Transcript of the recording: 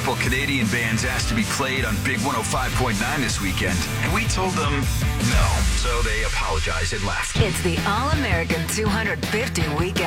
couple Canadian bands asked to be played on Big 105.9 this weekend, and we told them no. So they apologized and left. It's the All-American 250 weekend.